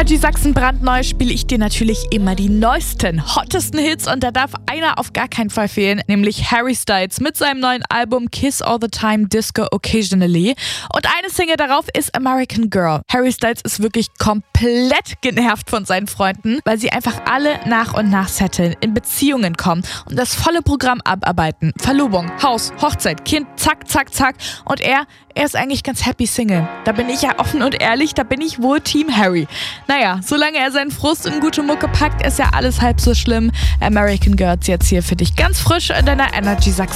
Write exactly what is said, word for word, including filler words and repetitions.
Energy Sachsen brandneu spiele ich dir natürlich immer die neuesten, hottesten Hits und da darf einer auf gar keinen Fall fehlen, nämlich Harry Styles mit seinem neuen Album Kiss All the Time, Disco Occasionally. Und eine Single darauf ist American Girl. Harry Styles ist wirklich komplett genervt von seinen Freunden, weil sie einfach alle nach und nach setteln, in Beziehungen kommen und das volle Programm abarbeiten. Verlobung, Haus, Hochzeit, Kind, zack, zack, zack. Und er, er ist eigentlich ganz happy Single. Da bin ich ja offen und ehrlich, da bin ich wohl Team Harry. Naja, solange er seinen Frust in gute Mucke packt, ist ja alles halb so schlimm. American Girls jetzt hier für dich ganz frisch in deiner Energy Sachsen.